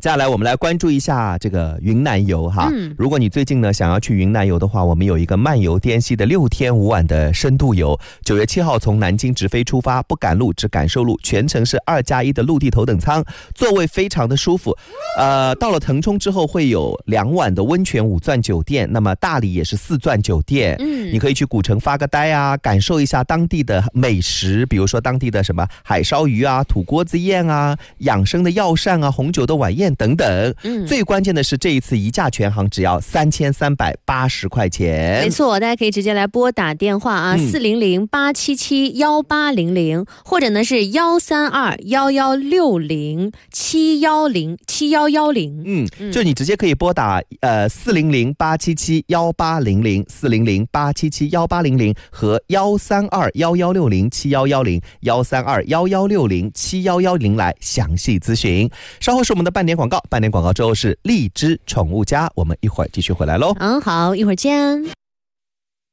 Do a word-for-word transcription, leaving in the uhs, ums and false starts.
接下来我们来关注一下这个云南游哈。嗯、如果你最近呢想要去云南游的话，我们有一个漫游滇西的六天五晚的深度游。九月七号从南京直飞出发，不赶路只感受路，全程是二加一的陆地头等舱，座位非常的舒服。呃，到了腾冲之后会有两晚的温泉五钻酒店，那么大理也是四钻酒店。嗯，你可以去古城发个呆啊，感受一下当地的美食，比如说当地的什么海烧鱼啊、土锅子宴啊、养生的药膳啊、红酒的晚宴等等。嗯，最关键的是这一次一价全行只要三千三百八十块钱。 没错，大家可以直接来拨打电话啊，四零零八七七幺八零零，或者呢是幺三二幺幺六零七幺零七幺幺零。 嗯，就你直接可以拨打呃四零零八七七幺八零零、四零零八七七幺八零零和幺三二幺幺六零七幺幺零、幺三二幺幺六零七幺幺零来详细咨询。稍后是我们的半点广告，半点广告之后是荔枝宠物家，我们一会儿继续回来喽。 嗯，好，一会儿见。